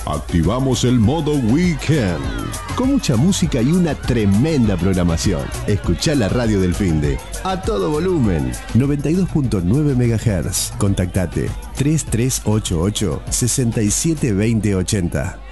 activamos el modo Weekend. Con mucha música y una tremenda programación. Escuchá la radio del finde a todo volumen. 92.9 MHz. Contactate 3388 672080.